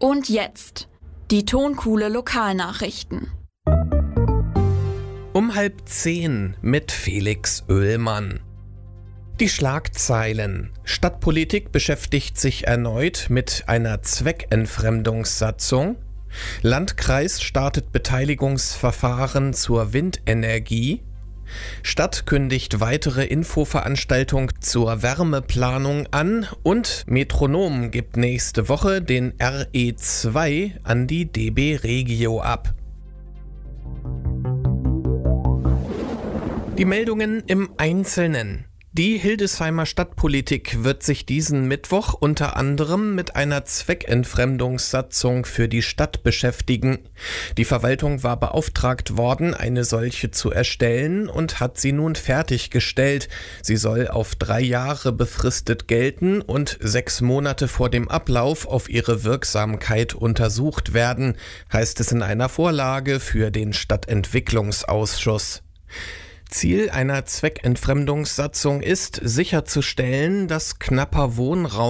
Und jetzt die Tonkuhle Lokalnachrichten. Um 9:30 mit Felix Oehlmann. Die Schlagzeilen. Stadtpolitik beschäftigt sich erneut mit einer Zweckentfremdungssatzung. Landkreis startet Beteiligungsverfahren zur Windenergie. Stadt kündigt weitere Infoveranstaltung zur Wärmeplanung an und Metronom gibt nächste Woche den RE2 an die DB Regio ab. Die Meldungen im Einzelnen. Die Hildesheimer Stadtpolitik wird sich diesen Mittwoch unter anderem mit einer Zweckentfremdungssatzung für die Stadt beschäftigen. Die Verwaltung war beauftragt worden, eine solche zu erstellen und hat sie nun fertiggestellt. Sie soll auf 3 Jahre befristet gelten und 6 Monate vor dem Ablauf auf ihre Wirksamkeit untersucht werden, heißt es in einer Vorlage für den Stadtentwicklungsausschuss. Ziel einer Zweckentfremdungssatzung ist, sicherzustellen, dass knapper Wohnraum